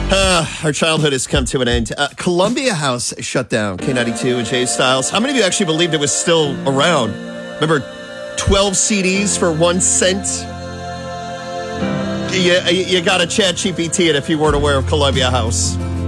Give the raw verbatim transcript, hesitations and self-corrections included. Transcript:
Uh, our childhood has come to an end. Uh, Columbia House shut down. K ninety-two and Jay Styles. How many of you actually believed it was still around? Remember twelve C Ds for one cent? You, you got to chat G P T it if you weren't aware of Columbia House.